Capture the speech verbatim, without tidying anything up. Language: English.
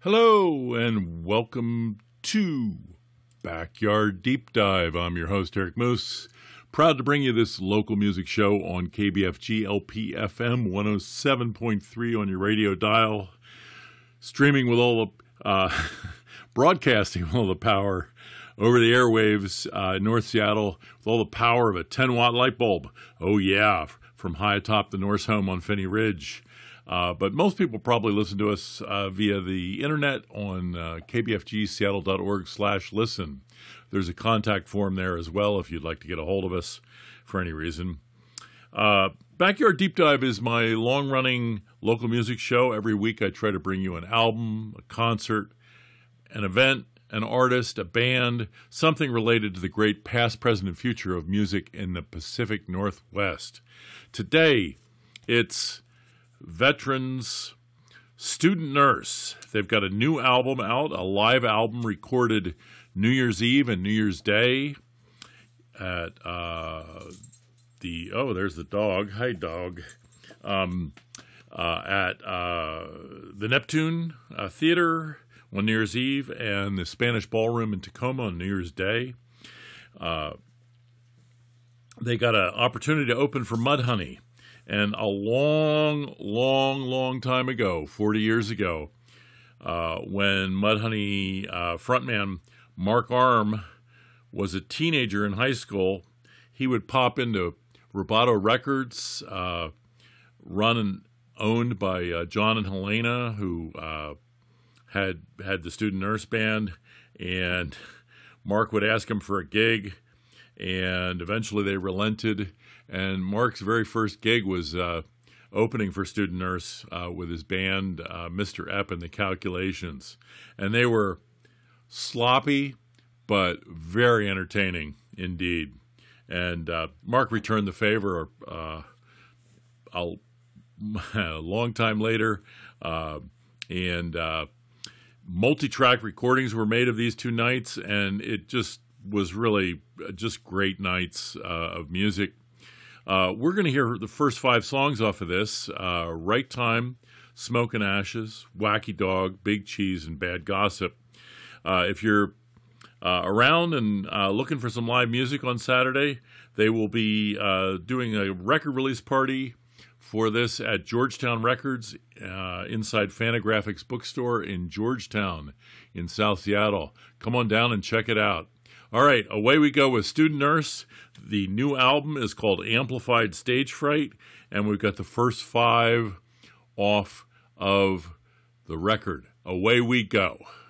Hello and welcome to Backyard Deep Dive. I'm your host, Eric Moose. Proud to bring you this local music show on K B F G L P F M one oh seven point three on your radio dial. Streaming with all the, uh, broadcasting with all the power over the airwaves uh, in North Seattle with all the power of a ten watt light bulb. Oh yeah, from high atop the Norse home on Finney Ridge. Uh, but most people probably listen to us uh, via the internet on uh, k b f g seattle dot org slash listen. There's a contact form there as well if you'd like to get a hold of us for any reason. Uh, Backyard Deep Dive is my long-running local music show. Every week I try to bring you an album, a concert, an event, an artist, a band, something related to the great past, present, and future of music in the Pacific Northwest. Today, it's Veterans Student Nurse. They've got a new album out, a live album recorded New Year's Eve and New Year's Day at uh, the, oh, there's the dog. Hi, dog. Um, uh, at uh, the Neptune uh, Theater on New Year's Eve and the Spanish Ballroom in Tacoma on New Year's Day. Uh, they got an opportunity to open for Mudhoney. And a long, long, long time ago, forty years ago, uh, when Mudhoney uh, frontman Mark Arm was a teenager in high school, he would pop into Rubato Records, uh, run and owned by uh, John and Helena, who uh, had had the Student Nurse Band, and Mark would ask him for a gig, and eventually they relented. And Mark's very first gig was uh, opening for Student Nurse uh, with his band, uh, Mister Epp and the Calculations. And they were sloppy, but very entertaining indeed. And uh, Mark returned the favor uh, a, a long time later. Uh, and uh, multi-track recordings were made of these two nights, and it just was really just great nights uh, of music. Uh, we're going to hear the first five songs off of this, uh, Right Time, Smoke and Ashes, Wacky Dog, Big Cheese, and Bad Gossip. Uh, if you're uh, around and uh, looking for some live music on Saturday, they will be uh, doing a record release party for this at Georgetown Records uh, inside Fantagraphics Bookstore in Georgetown in South Seattle. Come on down and check it out. All right, away we go with Student Nurse. The new album is called Amplified Stage Fright, and we've got the first five off of the record. Away we go.